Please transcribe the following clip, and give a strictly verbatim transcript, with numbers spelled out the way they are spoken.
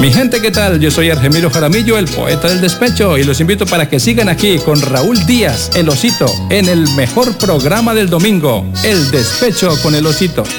Mi gente, ¿qué tal? Yo soy Argemiro Jaramillo, el poeta del despecho, y los invito para que sigan aquí con Raúl Díaz, el Osito, en el mejor programa del domingo, El Despecho con el Osito.